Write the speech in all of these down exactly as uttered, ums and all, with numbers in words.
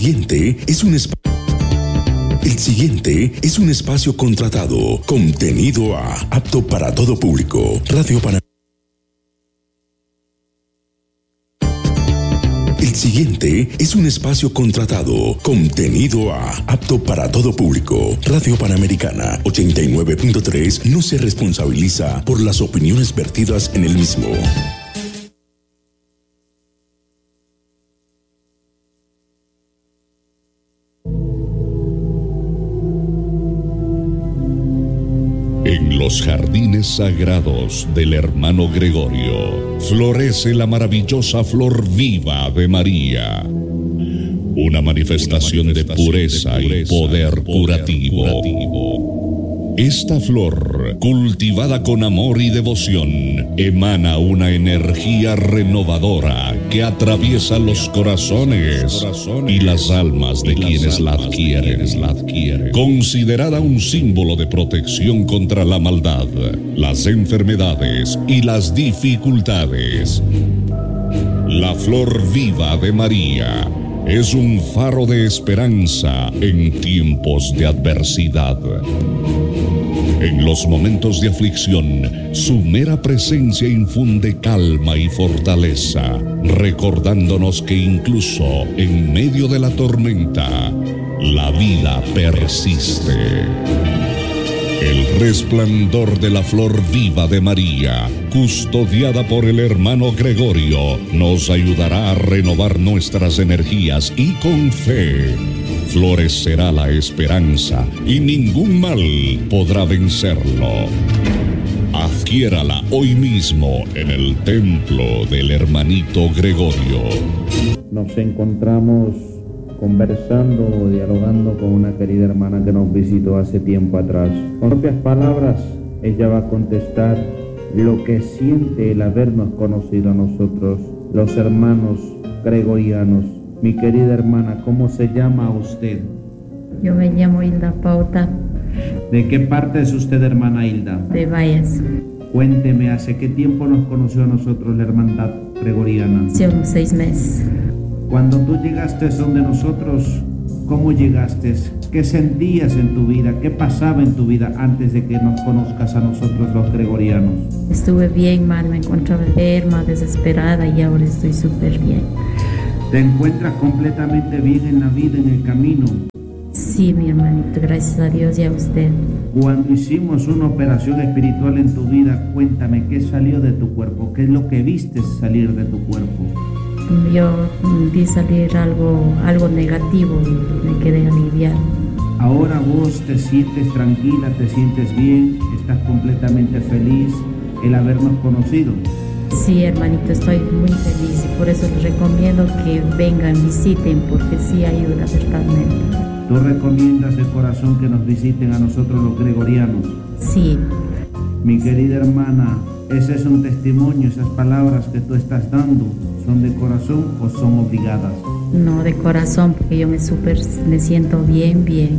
siguiente es un espacio. El siguiente es un espacio contratado, contenido a, apto para todo público. Radio Panamá. El siguiente es un espacio contratado, contenido a, apto para todo público. Radio Panamericana ochenta y nueve punto tres no se responsabiliza por las opiniones vertidas en el mismo. En los jardines sagrados del hermano Gregorio florece la maravillosa flor viva de María, una manifestación de pureza y poder curativo. Esta flor, cultivada con amor y devoción, emana una energía renovadora que atraviesa los corazones y las almas de quienes la adquieren. Considerada un símbolo de protección contra la maldad, las enfermedades y las dificultades. La flor viva de María es un faro de esperanza en tiempos de adversidad. En los momentos de aflicción, su mera presencia infunde calma y fortaleza, recordándonos que incluso en medio de la tormenta, la vida persiste. El resplandor de la flor viva de María, custodiada por el hermano Gregorio, nos ayudará a renovar nuestras energías y con fe florecerá la esperanza y ningún mal podrá vencerlo. Adquiérala hoy mismo en el templo del hermanito Gregorio. Nos encontramos conversando, dialogando con una querida hermana que nos visitó hace tiempo atrás. Con propias palabras, ella va a contestar lo que siente el habernos conocido a nosotros, los hermanos gregorianos. Mi querida hermana, ¿cómo se llama usted? Yo me llamo Hilda Pauta. ¿De qué parte es usted, hermana Hilda? De Valles. Cuénteme, ¿hace qué tiempo nos conoció a nosotros la hermandad gregoriana? Hace unos seis meses. Cuando tú llegaste donde nosotros, ¿cómo llegaste? ¿Qué sentías en tu vida? ¿Qué pasaba en tu vida antes de que nos conozcas a nosotros los gregorianos? Estuve bien mal, me encontraba enferma, desesperada y ahora estoy súper bien. ¿Te encuentras completamente bien en la vida, en el camino? Sí, mi hermanito, gracias a Dios y a usted. Cuando hicimos una operación espiritual en tu vida, cuéntame, ¿qué salió de tu cuerpo? ¿Qué es lo que viste salir de tu cuerpo? Yo vi salir algo, algo negativo y me quedé aliviada. Ahora vos te sientes tranquila, te sientes bien, estás completamente feliz el habernos conocido. Sí, hermanito, estoy muy feliz y por eso les recomiendo que vengan, visiten, porque sí ayuda verdaderamente. ¿Tú recomiendas de corazón que nos visiten a nosotros los gregorianos? Sí. Mi querida hermana, ese es un testimonio, esas palabras que tú estás dando, ¿son de corazón o son obligadas? No, de corazón, porque yo me super, me siento bien, bien.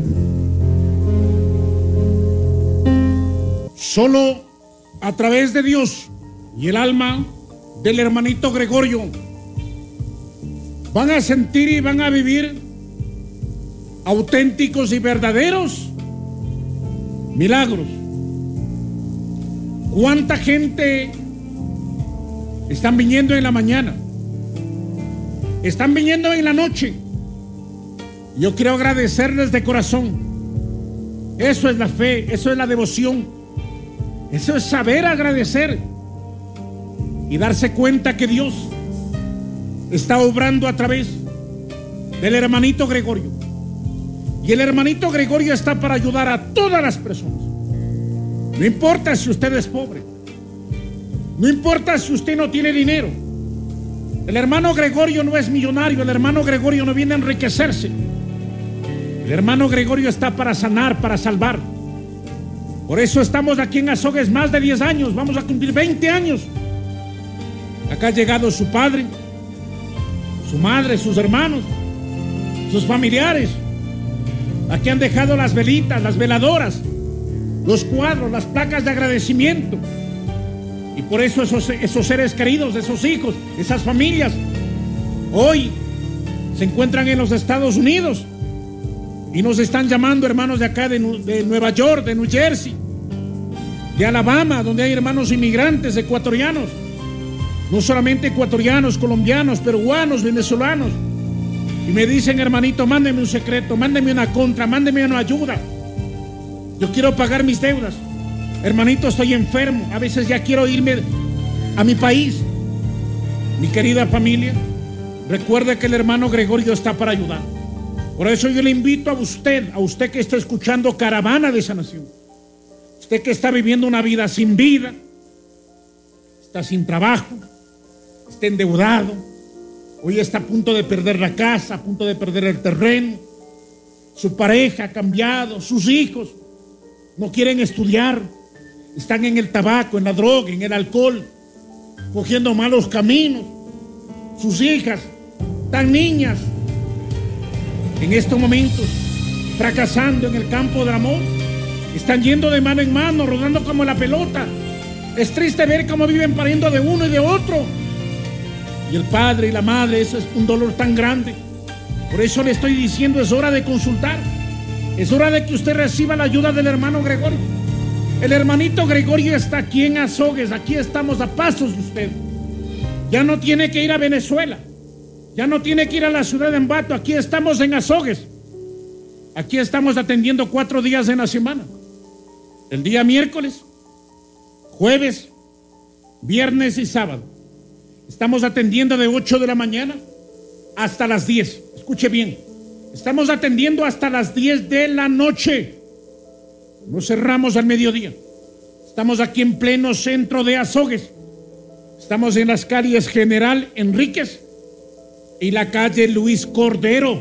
Solo a través de Dios y el alma del hermanito Gregorio van a sentir y van a vivir auténticos y verdaderos milagros. ¿Cuánta gente están viniendo en la mañana? Están viniendo en la noche. Yo quiero agradecerles de corazón. Eso es la fe, eso es la devoción, eso es saber agradecer y darse cuenta que Dios está obrando a través del hermanito Gregorio. Y el hermanito Gregorio está para ayudar a todas las personas. No importa si usted es pobre, no importa si usted no tiene dinero. El hermano Gregorio no es millonario, el hermano Gregorio no viene a enriquecerse. El hermano Gregorio está para sanar, para salvar. Por eso estamos aquí en Azogues más de diez años, vamos a cumplir veinte años. Acá ha llegado su padre, su madre, sus hermanos, sus familiares. Aquí han dejado las velitas, las veladoras, los cuadros, las placas de agradecimiento. Y por eso esos, esos seres queridos, esos hijos, esas familias, hoy se encuentran en los Estados Unidos y nos están llamando hermanos de acá, de, de Nueva York, de New Jersey, de Alabama, donde hay hermanos inmigrantes ecuatorianos, no solamente ecuatorianos, colombianos, peruanos, venezolanos, y me dicen: hermanito, mándeme un secreto, mándeme una contra, mándeme una ayuda, yo quiero pagar mis deudas, hermanito, estoy enfermo, a veces ya quiero irme a mi país. Mi querida familia, recuerde que el hermano Gregorio está para ayudar. Por eso yo le invito a usted, a usted que está escuchando Caravana de Sanación, usted que está viviendo una vida sin vida, está sin trabajo, está endeudado, hoy está a punto de perder la casa, a punto de perder el terreno, su pareja ha cambiado, sus hijos no quieren estudiar, están en el tabaco, en la droga, en el alcohol, cogiendo malos caminos, sus hijas, tan niñas, en estos momentos, fracasando en el campo del amor, están yendo de mano en mano, rodando como la pelota. Es triste ver cómo viven pariendo de uno y de otro. Y el padre y la madre, eso es un dolor tan grande. Por eso le estoy diciendo, es hora de consultar. Es hora de que usted reciba la ayuda del hermano Gregorio. El hermanito Gregorio está aquí en Azogues, aquí estamos a pasos de usted. Ya no tiene que ir a Venezuela, ya no tiene que ir a la ciudad de Ambato, aquí estamos en Azogues. Aquí estamos atendiendo cuatro días en la semana. El día miércoles, jueves, viernes y sábado. Estamos atendiendo de ocho de la mañana hasta las diez. Escuche bien, estamos atendiendo hasta las diez de la noche. No cerramos al mediodía. Estamos aquí en pleno centro de Azogues. Estamos en las calles General Enríquez y la calle Luis Cordero.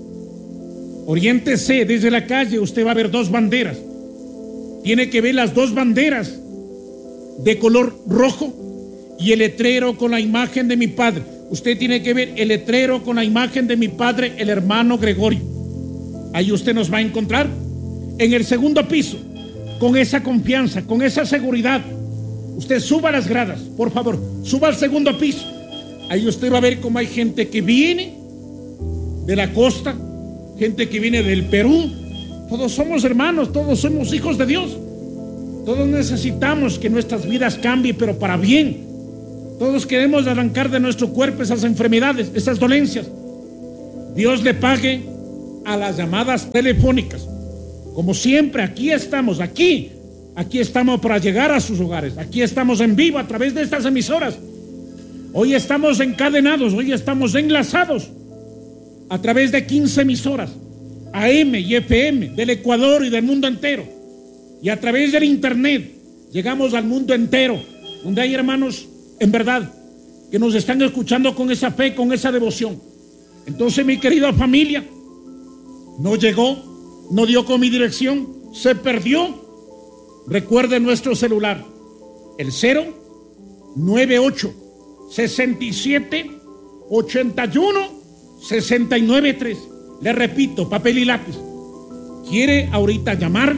Oriéntese desde la calle, usted va a ver dos banderas. Tiene que ver las dos banderas de color rojo y el letrero con la imagen de mi padre. Usted tiene que ver el letrero con la imagen de mi padre, el hermano Gregorio. Ahí usted nos va a encontrar en el segundo piso, con esa confianza, con esa seguridad. Usted suba las gradas, por favor, suba al segundo piso. Ahí usted va a ver cómo hay gente que viene de la costa, gente que viene del Perú. Todos somos hermanos, todos somos hijos de Dios. Todos necesitamos que nuestras vidas cambien, pero para bien. Todos queremos arrancar de nuestro cuerpo esas enfermedades, esas dolencias. Dios le pague a las llamadas telefónicas. Como siempre, aquí estamos, aquí, aquí estamos para llegar a sus hogares. Aquí estamos en vivo a través de estas emisoras. Hoy estamos encadenados, hoy estamos enlazados a través de quince emisoras, A M y F M, del Ecuador y del mundo entero. Y a través del internet llegamos al mundo entero, donde hay hermanos, en verdad, que nos están escuchando con esa fe, con esa devoción. Entonces, mi querida familia, no llegó, no dio con mi dirección, se perdió. Recuerde nuestro celular, el cero nueve ocho sesenta y siete ochenta y uno sesenta y nueve tres. Le repito, papel y lápiz. ¿Quiere ahorita llamar?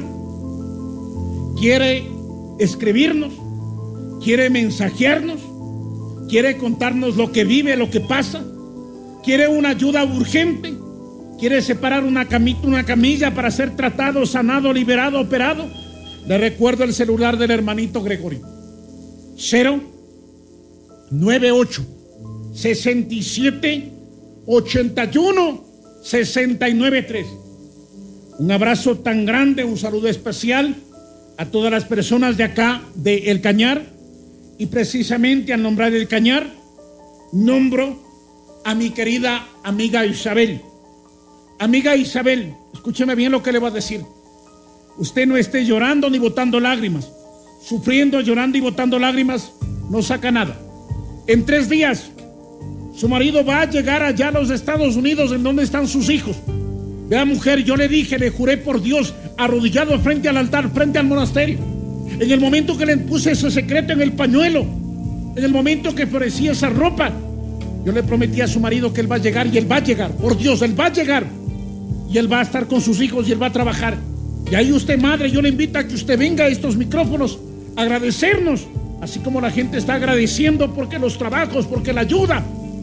¿Quiere escribirnos? ¿Quiere mensajearnos? ¿Quiere contarnos lo que vive, lo que pasa? ¿Quiere una ayuda urgente? ¿Quiere separar una camita, una camilla para ser tratado, sanado, liberado, operado? Le recuerdo el celular del hermanito Gregorio. cero nueve ocho sesenta y siete ochenta y uno sesenta y nueve tres. Un abrazo tan grande, un saludo especial a todas las personas de acá, de El Cañar, y precisamente al nombrar El Cañar, nombro a mi querida amiga Isabel. Amiga Isabel, escúcheme bien lo que le voy a decir. Usted no esté llorando ni botando lágrimas. Sufriendo, llorando y botando lágrimas no saca nada. En tres días su marido va a llegar allá a los Estados Unidos, en donde están sus hijos. Vea, mujer, yo le dije, le juré por Dios, arrodillado frente al altar, frente al monasterio, en el momento que le puse ese secreto en el pañuelo, en el momento que florecía esa ropa, yo le prometí a su marido que él va a llegar, y él va a llegar, por Dios, él va a llegar, y él va a estar con sus hijos y él va a trabajar. Y ahí usted, madre, yo le invito a que usted venga a estos micrófonos a agradecernos, así como la gente está agradeciendo porque los trabajos, porque la ayuda.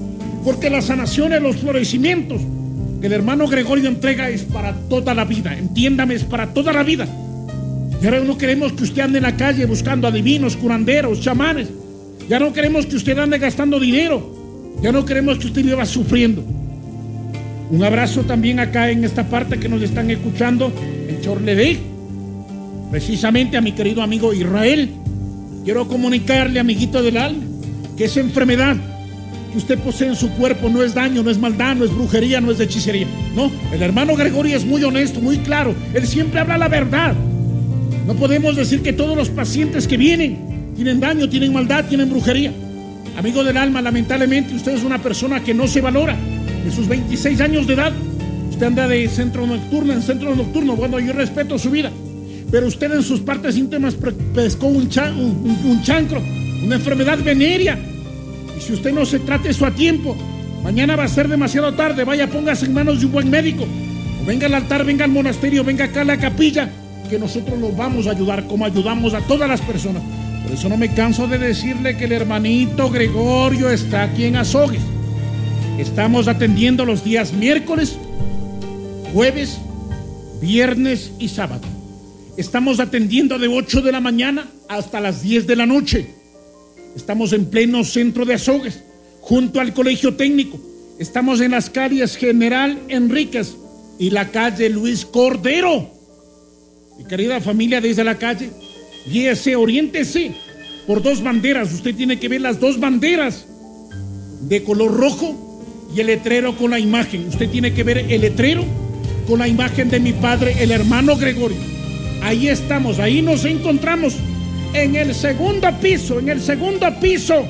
porque las sanaciones, los florecimientos que el hermano Gregorio entrega es para toda la vida, entiéndame, es para toda la vida. Y ahora no queremos que usted ande en la calle buscando adivinos, curanderos, chamanes. Ya no queremos que usted ande gastando dinero. Ya no queremos que usted viva sufriendo. Un abrazo también acá en esta parte que nos están escuchando en Chorledé, precisamente a mi querido amigo Israel. Quiero comunicarle, amiguito del alma, que esa enfermedad que usted posee en su cuerpo no es daño, no es maldad, no es brujería, no es hechicería. No, el hermano Gregorio es muy honesto, muy claro. Él siempre habla la verdad. No podemos decir que todos los pacientes que vienen tienen daño, tienen maldad, tienen brujería. Amigo del alma, lamentablemente usted es una persona que no se valora. De sus veintiséis años de edad, usted anda de centro nocturno en centro nocturno. Bueno, yo respeto su vida, pero usted en sus partes íntimas pescó un, chan, un, un chancro, una enfermedad venérea. Y si usted no se trata eso a tiempo, mañana va a ser demasiado tarde. Vaya, póngase en manos de un buen médico. O venga al altar, venga al monasterio, venga acá a la capilla, que nosotros los vamos a ayudar como ayudamos a todas las personas. Por eso no me canso de decirle que el hermanito Gregorio está aquí en Azogues. Estamos atendiendo los días miércoles, jueves, viernes y sábado. Estamos atendiendo de ocho de la mañana hasta las diez de la noche. Estamos en pleno centro de Azogues, junto al Colegio Técnico. Estamos en las calles General Enríquez y la calle Luis Cordero. Mi querida familia, desde la calle, guíese, oriéntese por dos banderas. Usted tiene que ver las dos banderas de color rojo y el letrero con la imagen. Usted tiene que ver el letrero con la imagen de mi padre, el hermano Gregorio. Ahí estamos, ahí nos encontramos, en el segundo piso, en el segundo piso.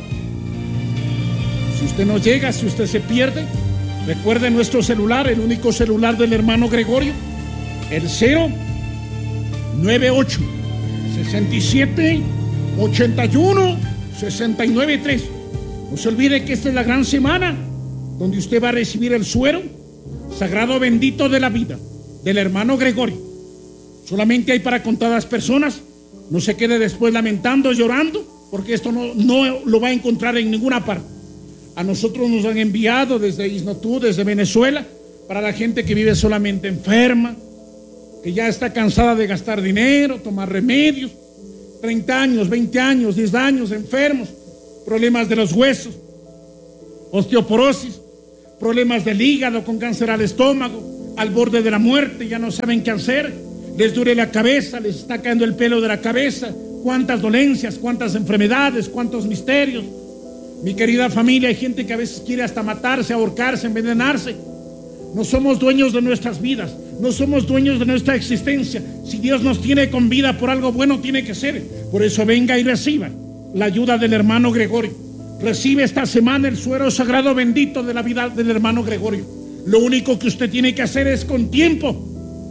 Si usted no llega, si usted se pierde, recuerde nuestro celular, el único celular del hermano Gregorio, el cero nueve ocho, sesenta y siete, ochenta y uno, sesenta y nueve tres. No se olvide que esta es la gran semana donde usted va a recibir el suero sagrado bendito de la vida del hermano Gregorio. Solamente hay para contadas personas. No se quede después lamentando, llorando, porque esto no, no lo va a encontrar en ninguna parte. A nosotros nos han enviado desde Isnotú, desde Venezuela, para la gente que vive solamente enferma, que ya está cansada de gastar dinero, tomar remedios, treinta años, veinte años, diez años enfermos, problemas de los huesos, osteoporosis, problemas del hígado, con cáncer al estómago, al borde de la muerte, ya no saben qué hacer, les duele la cabeza, les está cayendo el pelo de la cabeza, cuántas dolencias, cuántas enfermedades, cuántos misterios. Mi querida familia, hay gente que a veces quiere hasta matarse, ahorcarse, envenenarse. No somos dueños de nuestras vidas, no somos dueños de nuestra existencia. Si Dios nos tiene con vida, por algo bueno tiene que ser. Por eso venga y reciba la ayuda del hermano Gregorio. Recibe esta semana el suero sagrado bendito de la vida del hermano Gregorio. Lo único que usted tiene que hacer es, con tiempo,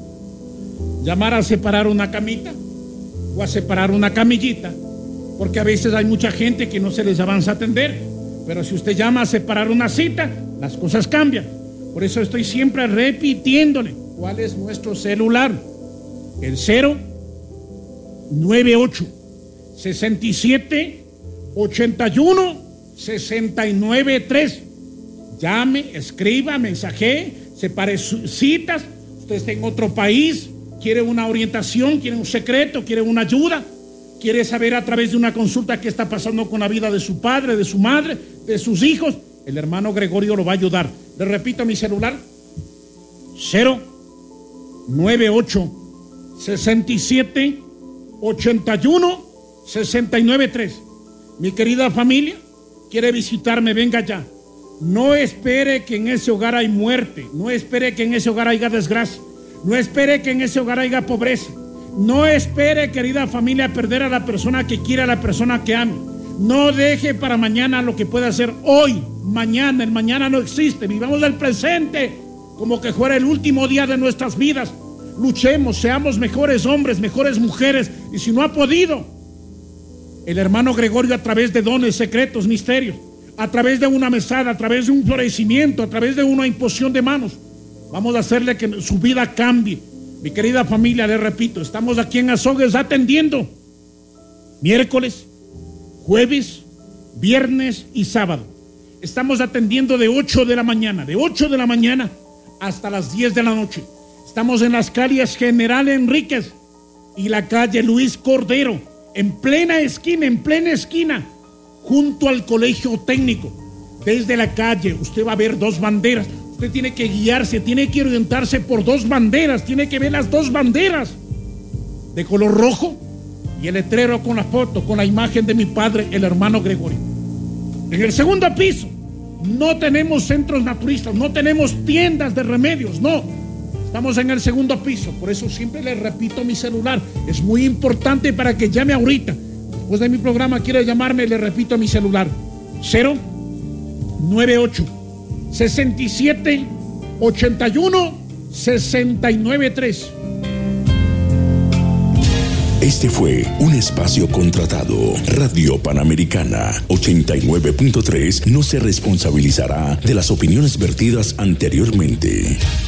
llamar a separar una camita o a separar una camillita, porque a veces hay mucha gente que no se les avanza a atender. Pero si usted llama a separar una cita, las cosas cambian. Por eso estoy siempre repitiéndole cuál es nuestro celular. El cero nueve ocho, sesenta y siete, ochenta y uno, sesenta y nueve tres. Llame, escriba, mensajee, separe citas. Usted está en otro país, quiere una orientación, quiere un secreto, quiere una ayuda, quiere saber a través de una consulta qué está pasando con la vida de su padre, de su madre, de sus hijos. El hermano Gregorio lo va a ayudar. Le repito mi celular: cero nueve ocho, sesenta y siete, ochenta y uno, sesenta y nueve tres. Mi querida familia, quiere visitarme, venga ya. No espere que en ese hogar hay muerte, no espere que en ese hogar haya desgracia, no espere que en ese hogar haya pobreza, no espere, querida familia, perder a la persona que quiere, a la persona que ame. No deje para mañana lo que puede hacer hoy, mañana. El mañana no existe. Vivamos el presente como que fuera el último día de nuestras vidas. Luchemos, seamos mejores hombres, mejores mujeres. Y si no ha podido, el hermano Gregorio, a través de dones, secretos, misterios, a través de una mesada, a través de un florecimiento, a través de una imposición de manos, vamos a hacerle que su vida cambie. Mi querida familia, le repito, estamos aquí en Azogues atendiendo miércoles, jueves, viernes y sábado. estamos atendiendo de ocho de la mañana, de ocho de la mañana hasta las diez de la noche. Estamos en las calles General Enríquez y la calle Luis Cordero, en plena esquina, en plena esquina, junto al Colegio Técnico. Desde la calle usted va a ver dos banderas. Usted tiene que guiarse, tiene que orientarse por dos banderas, tiene que ver las dos banderas de color rojo y el letrero con la foto, con la imagen de mi padre, el hermano Gregorio. En el segundo piso no tenemos centros naturistas, no tenemos tiendas de remedios, no. Estamos en el segundo piso, por eso siempre le repito mi celular. Es muy importante para que llame ahorita. Después de mi programa quiere llamarme, le repito mi celular. cero nueve ocho sesenta y siete ochenta y uno sesenta y nueve tres. Este fue un espacio contratado. Radio Panamericana ochenta y nueve punto tres no se responsabilizará de las opiniones vertidas anteriormente.